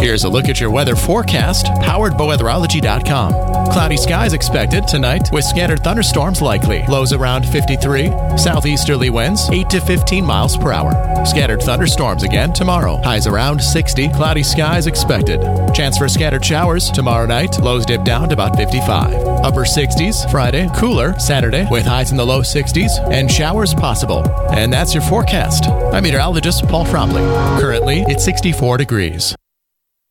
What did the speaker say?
Here's a look at your weather forecast, powered by weatherology.com. Cloudy skies expected tonight with scattered thunderstorms likely. Lows around 53. Southeasterly winds 8 to 15 miles per hour. Scattered thunderstorms again tomorrow. Highs around 60. Cloudy skies expected. Chance for scattered showers tomorrow night. Lows dip down to about 55. Upper 60s Friday. Cooler Saturday with highs in the low 60s and showers possible. And that's your forecast. I'm meteorologist Paul Fromley. Currently, it's 64 degrees.